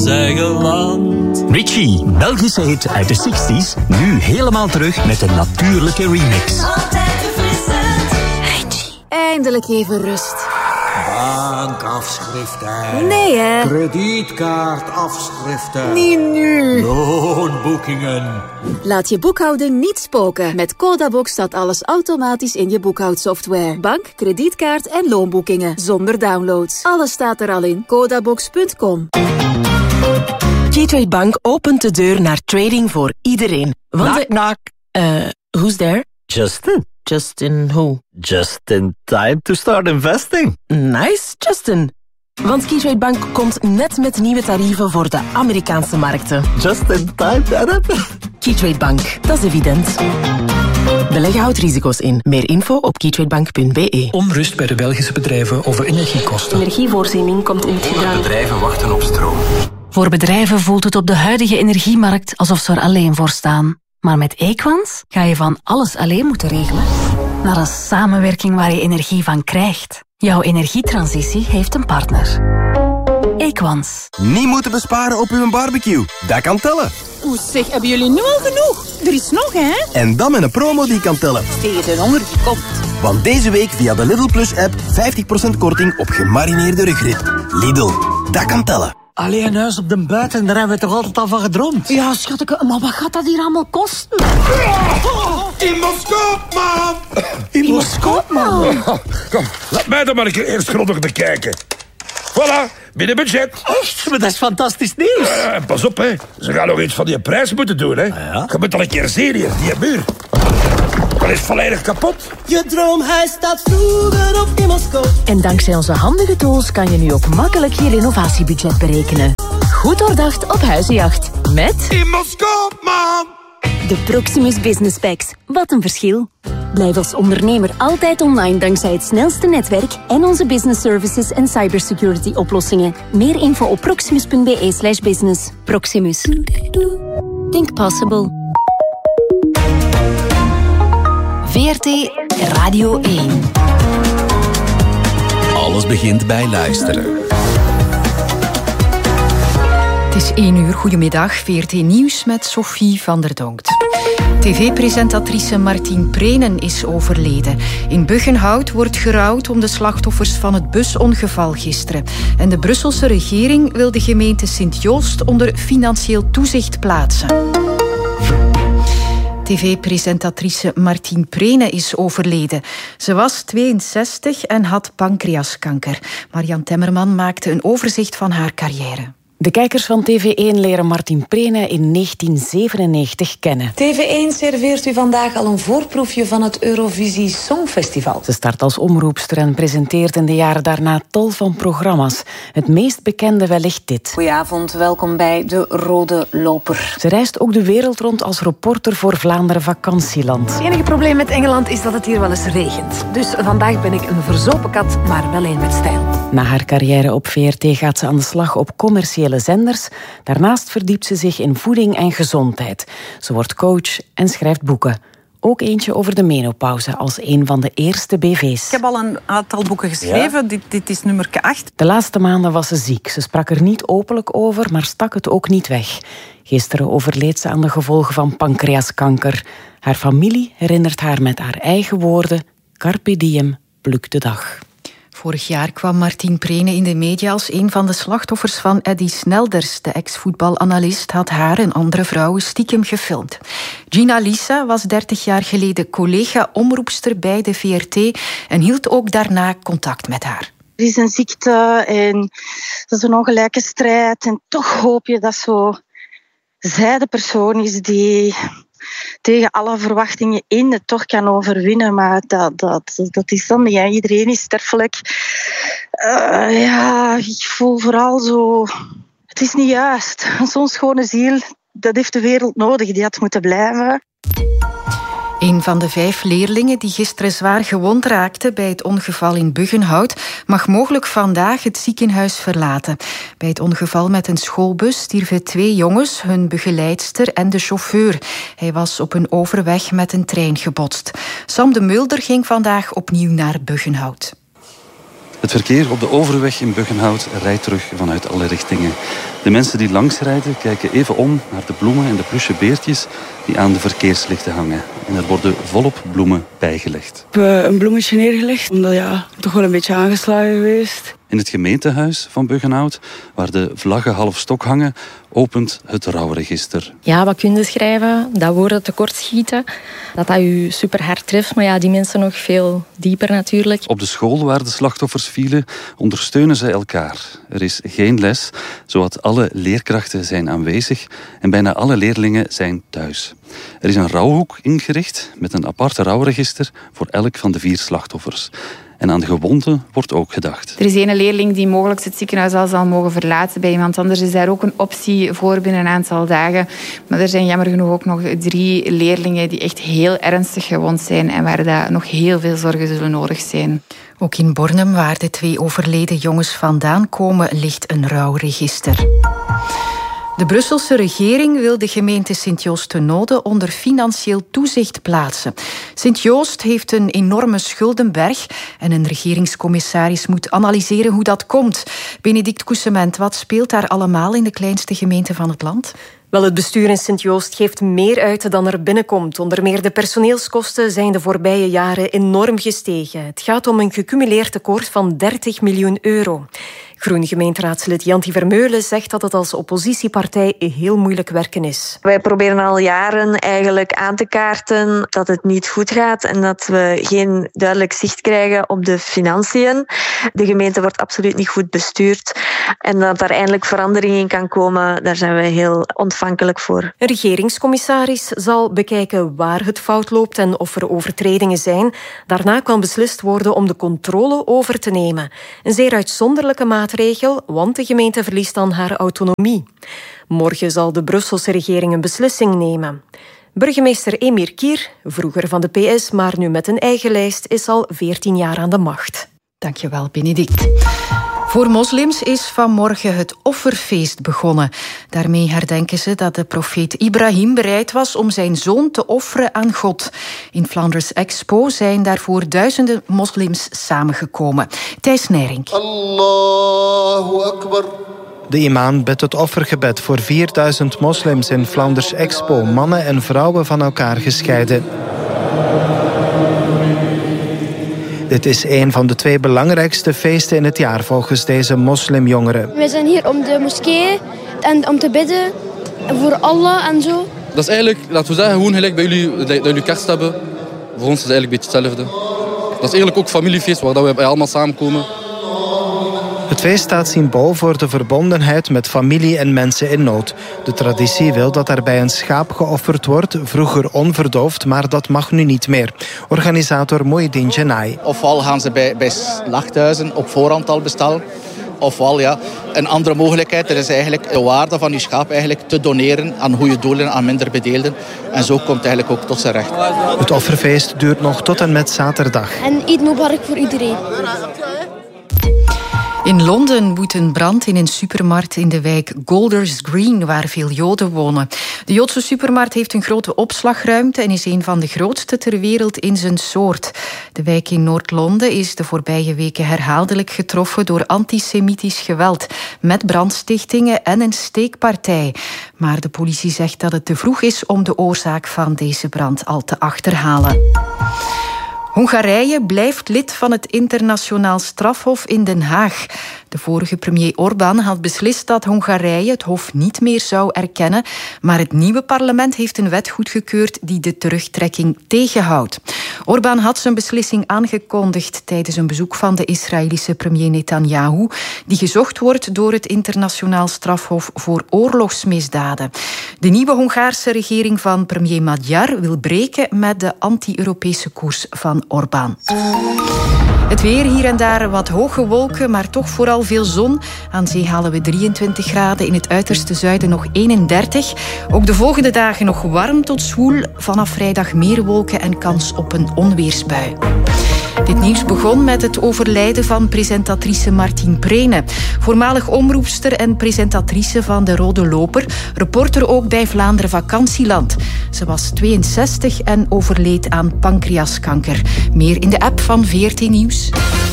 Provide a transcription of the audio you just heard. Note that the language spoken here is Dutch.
ons eigen land. Richie, Belgische hit uit de 60s, nu helemaal terug met een natuurlijke remix. Altijd verfrissend. Richie. Eindelijk even rust. Bankafschriften. Nee, hè? Kredietkaartafschriften. Niet nu. Loonboekingen. Laat je boekhouding niet spoken. Met Codabox staat alles automatisch in je boekhoudsoftware. Bank, kredietkaart en loonboekingen. Zonder downloads. Alles staat er al in. Codabox.com. Gateway Bank opent de deur naar trading voor iedereen. Knock, knock. Who's there? Justin. Justin who? Just in time to start investing. Nice, Justin. Want Gateway Bank komt net met nieuwe tarieven voor de Amerikaanse markten. Just in time, Arab. Gateway Bank, dat is evident. Beleggen houdt risico's in. Meer info op gatewaybank.be. Onrust bij de Belgische bedrijven over energiekosten. Energievoorziening komt in het gedrang. Bedrijven wachten op stroom. Voor bedrijven voelt het op de huidige energiemarkt alsof ze er alleen voor staan. Maar met Equans ga je van alles alleen moeten regelen naar een samenwerking waar je energie van krijgt. Jouw energietransitie heeft een partner. Equans. Niet moeten besparen op uw barbecue. Dat kan tellen. Oeh, zeg, hebben jullie nu al genoeg? Er is nog, hè? En dan met een promo die kan tellen. Tegen de honger die komt. Want deze week via de Lidl Plus app 50% korting op gemarineerde rugrit. Lidl, dat kan tellen. Alleen een huis op de buiten, daar hebben we toch altijd al van gedroomd? Ja, schatje, maar wat gaat dat hier allemaal kosten? In Moskou, man! In Moskou, man! Kom, laat mij dan maar een keer eerst grondig bekijken. Voilà, binnen budget. Echt? Maar dat is fantastisch nieuws. Pas op, hè. Ze gaan nog iets van die prijs moeten doen, hè. Ja? Je moet al een keer zien hier, die muur. Dat is volledig kapot. Je droomhuis staat vroeger op in Moskou. En dankzij onze handige tools kan je nu ook makkelijk je renovatiebudget berekenen. Goed doordacht op Huizenjacht. Met... In Moskou, man! De Proximus Business Packs. Wat een verschil. Blijf als ondernemer altijd online dankzij het snelste netwerk en onze business services en cybersecurity oplossingen. Meer info op proximus.be/business. Proximus. Think possible. VRT Radio 1. Alles begint bij luisteren. Het is 1 uur. Goedemiddag. VRT Nieuws met Sophie van der Donkt. TV-presentatrice Martien Prenen is overleden. In Buggenhout wordt gerouwd om de slachtoffers van het busongeval gisteren. En de Brusselse regering wil de gemeente Sint-Joost onder financieel toezicht plaatsen. TV-presentatrice Martien Prenen is overleden. Ze was 62 en had pancreaskanker. Marian Temmerman maakte een overzicht van haar carrière. De kijkers van TV1 leren Martien Prenen in 1997 kennen. TV1 serveert u vandaag al een voorproefje van het Eurovisie Songfestival. Ze start als omroepster en presenteert in de jaren daarna tal van programma's. Het meest bekende wellicht dit. Goedenavond, welkom bij De Rode Loper. Ze reist ook de wereld rond als reporter voor Vlaanderen Vakantieland. Het enige probleem met Engeland is dat het hier wel eens regent. Dus vandaag ben ik een verzopen kat, maar wel een met stijl. Na haar carrière op VRT gaat ze aan de slag op commerciële zenders. Daarnaast verdiept ze zich in voeding en gezondheid. Ze wordt coach en schrijft boeken. Ook eentje over de menopauze als een van de eerste BV's. Ik heb al een aantal boeken geschreven. Ja? Dit is nummer 8. De laatste maanden was ze ziek. Ze sprak er niet openlijk over, maar stak het ook niet weg. Gisteren overleed ze aan de gevolgen van pancreaskanker. Haar familie herinnert haar met haar eigen woorden: Carpe diem, pluk de dag. Vorig jaar kwam Martien Prenen in de media als een van de slachtoffers van Eddy Snelders. De ex-voetbalanalist had haar en andere vrouwen stiekem gefilmd. Gina Lisa was 30 jaar geleden collega-omroepster bij de VRT en hield ook daarna contact met haar. Er is een ziekte en dat is een ongelijke strijd. En toch hoop je dat zij de persoon is die tegen alle verwachtingen in het toch kan overwinnen. Maar dat is dan niet. Hè. Iedereen is sterfelijk. Ik voel vooral zo... Het is niet juist. Zo'n schone ziel, dat heeft de wereld nodig. Die had moeten blijven. Een van de 5 leerlingen die gisteren zwaar gewond raakte bij het ongeval in Buggenhout mag mogelijk vandaag het ziekenhuis verlaten. Bij het ongeval met een schoolbus stierven 2 jongens, hun begeleidster en de chauffeur. Hij was op een overweg met een trein gebotst. Sam de Mulder ging vandaag opnieuw naar Buggenhout. Het verkeer op de overweg in Buggenhout rijdt terug vanuit alle richtingen. De mensen die langsrijden kijken even om naar de bloemen en de plusje beertjes die aan de verkeerslichten hangen. En er worden volop bloemen bijgelegd. Ik heb een bloemetje neergelegd, omdat toch wel een beetje aangeslagen geweest. In het gemeentehuis van Buggenhout, waar de vlaggen half stok hangen, opent het rouwregister. Ja, wat kun je schrijven? Dat woorden tekortschieten. Dat u super hard treft, maar ja, die mensen nog veel dieper natuurlijk. Op de school waar de slachtoffers vielen, ondersteunen ze elkaar. Er is geen les, zowat alle leerkrachten zijn aanwezig en bijna alle leerlingen zijn thuis. Er is een rouwhoek ingericht met een aparte rouwregister voor elk van de 4 slachtoffers. En aan de gewonden wordt ook gedacht. Er is een leerling die mogelijk het ziekenhuis al zal mogen verlaten. Bij iemand anders is daar ook een optie voor binnen een aantal dagen. Maar er zijn jammer genoeg ook nog 3 leerlingen die echt heel ernstig gewond zijn en waar daar nog heel veel zorgen zullen nodig zijn. Ook in Bornem, waar de 2 overleden jongens vandaan komen, ligt een rouwregister. De Brusselse regering wil de gemeente Sint-Joost-te-Noode onder financieel toezicht plaatsen. Sint-Joost heeft een enorme schuldenberg en een regeringscommissaris moet analyseren hoe dat komt. Benedict Coussement, wat speelt daar allemaal in de kleinste gemeente van het land? Wel, het bestuur in Sint-Joost geeft meer uit dan er binnenkomt. Onder meer de personeelskosten zijn de voorbije jaren enorm gestegen. Het gaat om een gecumuleerd tekort van 30 miljoen euro. Groen-gemeenteraadslid Janty Vermeulen zegt dat het als oppositiepartij heel moeilijk werken is. Wij proberen al jaren eigenlijk aan te kaarten dat het niet goed gaat en dat we geen duidelijk zicht krijgen op de financiën. De gemeente wordt absoluut niet goed bestuurd en dat daar eindelijk verandering in kan komen, daar zijn wij heel ontvankelijk voor. Een regeringscommissaris zal bekijken waar het fout loopt en of er overtredingen zijn. Daarna kan beslist worden om de controle over te nemen. Een zeer uitzonderlijke maatregel, want de gemeente verliest dan haar autonomie. Morgen zal de Brusselse regering een beslissing nemen. Burgemeester Emir Kier, vroeger van de PS, maar nu met een eigen lijst, is al 14 jaar aan de macht. Dankjewel, Benedict. Voor moslims is vanmorgen het offerfeest begonnen. Daarmee herdenken ze dat de profeet Ibrahim bereid was om zijn zoon te offeren aan God. In Flanders Expo zijn daarvoor duizenden moslims samengekomen. Thijs Nijrink. Allahu Akbar. De imam bidt het offergebed voor 4000 moslims in Flanders Expo. Mannen en vrouwen van elkaar gescheiden. Dit is een van de 2 belangrijkste feesten in het jaar volgens deze moslimjongeren. Wij zijn hier om de moskee en om te bidden voor Allah en zo. Dat is eigenlijk, laten we zeggen, gewoon gelijk bij jullie, dat jullie kerst hebben. Voor ons is het eigenlijk een beetje hetzelfde. Dat is eigenlijk ook familiefeest waar we allemaal samenkomen. Het feest staat symbool voor de verbondenheid met familie en mensen in nood. De traditie wil dat daarbij een schaap geofferd wordt, vroeger onverdoofd, maar dat mag nu niet meer. Organisator Moedin Jenai. Ofwel gaan ze bij slachthuizen op voorhand al bestellen. Ofwel, een andere mogelijkheid, dat is eigenlijk de waarde van je schaap eigenlijk te doneren aan goede doelen, aan minder bedeelden. En zo komt het eigenlijk ook tot zijn recht. Het offerfeest duurt nog tot en met zaterdag. En Eid Mubarak voor iedereen. In Londen woedt een brand in een supermarkt in de wijk Golders Green, waar veel Joden wonen. De Joodse supermarkt heeft een grote opslagruimte en is een van de grootste ter wereld in zijn soort. De wijk in Noord-Londen is de voorbije weken herhaaldelijk getroffen door antisemitisch geweld, met brandstichtingen en een steekpartij. Maar de politie zegt dat het te vroeg is om de oorzaak van deze brand al te achterhalen. Hongarije blijft lid van het internationaal strafhof in Den Haag. De vorige premier Orbán had beslist dat Hongarije het hof niet meer zou erkennen, maar het nieuwe parlement heeft een wet goedgekeurd die de terugtrekking tegenhoudt. Orbán had zijn beslissing aangekondigd tijdens een bezoek van de Israëlische premier Netanyahu, die gezocht wordt door het internationaal strafhof voor oorlogsmisdaden. De nieuwe Hongaarse regering van premier Magyar wil breken met de anti-Europese koers van Orbán. Het weer, hier en daar wat hoge wolken, maar toch vooral veel zon. Aan zee halen we 23 graden, in het uiterste zuiden nog 31. Ook de volgende dagen nog warm tot zwoel. Vanaf vrijdag meer wolken en kans op een onweersbui. Dit nieuws begon met het overlijden van presentatrice Martien Prene. Voormalig omroepster en presentatrice van De Rode Loper. Reporter ook bij Vlaanderen Vakantieland. Ze was 62 en overleed aan pancreaskanker. Meer in de app van VRT Nieuws.